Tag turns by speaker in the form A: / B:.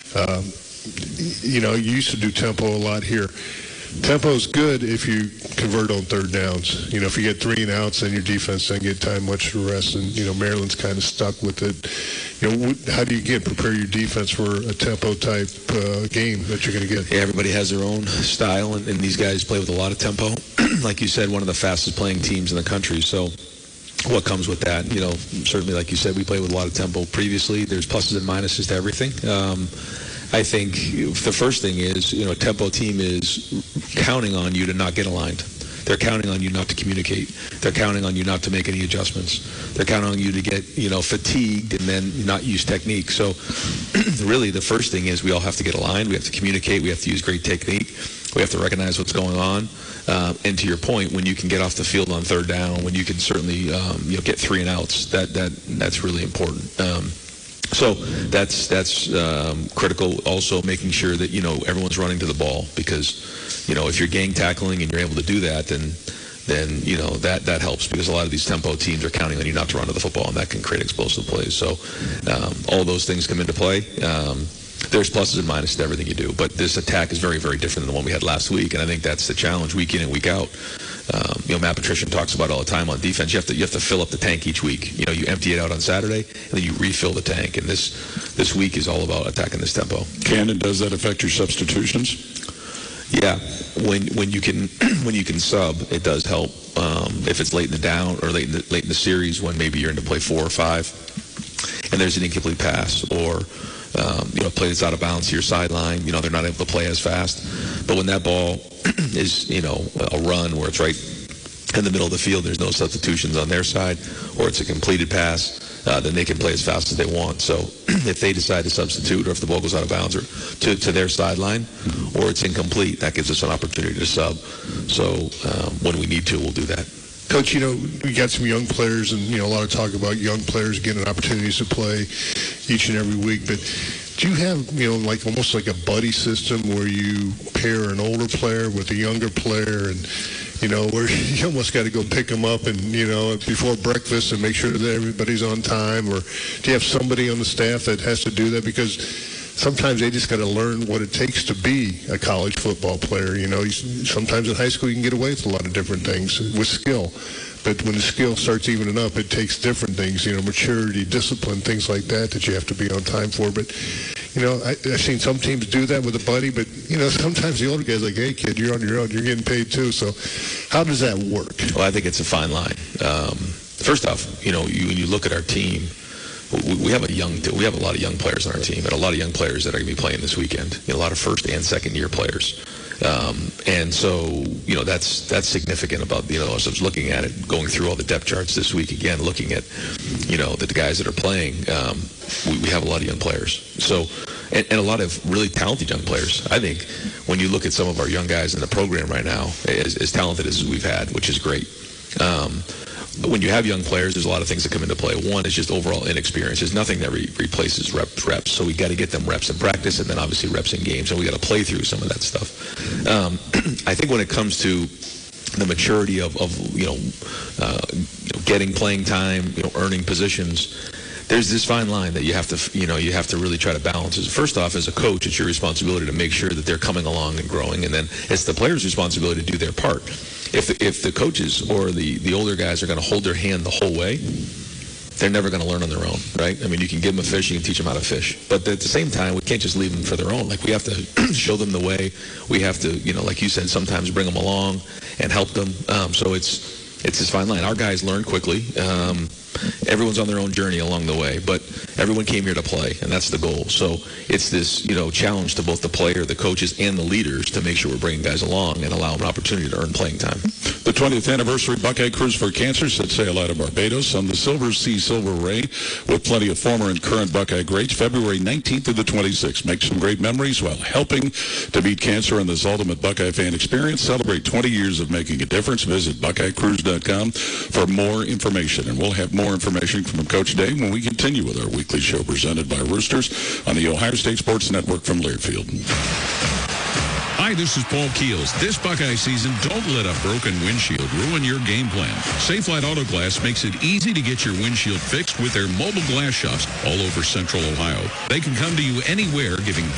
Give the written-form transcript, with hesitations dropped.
A: You used to do tempo a lot here. Tempo's good if you convert on third downs. If you get 3 and outs, then your defense doesn't get time much to rest. And, Maryland's kind of stuck with it. How do you prepare your defense for a tempo-type game that you're going to get?
B: Yeah, everybody has their own style, and these guys play with a lot of tempo. Like you said, one of the fastest-playing teams in the country. So what comes with that? Certainly, like you said, we played with a lot of tempo previously. There's pluses and minuses to everything. I think the first thing is, a tempo team is counting on you to not get aligned. They're counting on you not to communicate. They're counting on you not to make any adjustments. They're counting on you to get, fatigued and then not use technique. So really the first thing is we all have to get aligned. We have to communicate. We have to use great technique. We have to recognize what's going on. And to your point, when you can get off the field on third down, when you can certainly get 3 and outs, that's really important. So that's critical. Also, making sure that everyone's running to the ball, because if you're gang tackling and you're able to do that, then that helps, because a lot of these tempo teams are counting on you not to run to the football, and that can create explosive plays. So all those things come into play. There's pluses and minuses to everything you do, but this attack is very, very different than the one we had last week, and I think that's the challenge week in and week out. Matt Patricia talks about all the time on defense. You have to fill up the tank each week. You empty it out on Saturday, and then you refill the tank. And this week is all about attacking this tempo.
C: Cannon, does that affect your substitutions?
B: Yeah, when you can sub, it does help. If it's late in the down or late in the series, when maybe you're into play 4 or 5, and there's an incomplete pass, or play that's out of bounds to your sideline, they're not able to play as fast. But when that ball is, a run where it's right in the middle of the field, there's no substitutions on their side, or it's a completed pass, then they can play as fast as they want. So if they decide to substitute, or if the ball goes out of bounds or to their sideline, or it's incomplete, that gives us an opportunity to sub. So when we need to, we'll do that.
A: Coach, we got some young players, and, a lot of talk about young players getting opportunities to play each and every week. But do you have, almost like a buddy system where you pair an older player with a younger player, and, where you almost got to go pick them up and, before breakfast and make sure that everybody's on time? Or do you have somebody on the staff that has to do that? Because sometimes they just got to learn what it takes to be a college football player. Sometimes in high school you can get away with a lot of different things with skill. But when the skill starts evening up, it takes different things, maturity, discipline, things like that you have to be on time for. But, I've seen some teams do that with a buddy, but, sometimes the older guy's like, hey, kid, you're on your own. You're getting paid too. So how does that work?
B: Well, I think it's a fine line. First off, when you look at our team, we have a lot of young players on our team, and a lot of young players that are going to be playing this weekend. A lot of first and second year players, and so that's significant. About as I was looking at it, going through all the depth charts this week again, looking at the guys that are playing. We have a lot of young players, so and a lot of really talented young players. I think when you look at some of our young guys in the program right now, as talented as we've had, which is great. When you have young players, there's a lot of things that come into play. One is just overall inexperience. There's nothing that replaces reps. So we got to get them reps in practice, and then obviously reps in games, and we got to play through some of that stuff. I think when it comes to the maturity of getting playing time, earning positions, there's this fine line that you have to really try to balance. First off, as a coach, it's your responsibility to make sure that they're coming along and growing, and then it's the player's responsibility to do their part. If the coaches or the older guys are going to hold their hand the whole way, they're never going to learn on their own, right? I mean, you can give them a fish, you can teach them how to fish. But at the same time, we can't just leave them for their own. Like, we have to show them the way. We have to, like you said, sometimes bring them along and help them. So it's this fine line. Our guys learn quickly. Everyone's on their own journey along the way, but everyone came here to play, and that's the goal. So it's this, challenge to both the player, the coaches, and the leaders to make sure we're bringing guys along and allow them an opportunity to earn playing time.
C: The 20th anniversary Buckeye Cruise for Cancer set sail out of Barbados on the Silver Sea Silver Ray with plenty of former and current Buckeye greats, February 19th to the 26th. Make some great memories while helping to beat cancer in this ultimate Buckeye fan experience. Celebrate 20 years of making a difference. Visit BuckeyeCruise.com for more information, and we'll have more information from Coach Day when we continue with our weekly show presented by Roosters on the Ohio State Sports Network from Learfield.
D: Hi, this is Paul Keels. This Buckeye season, don't let a broken windshield ruin your game plan. Safelite Auto Glass makes it easy to get your windshield fixed with their mobile glass shops all over Central Ohio. They can come to you anywhere, giving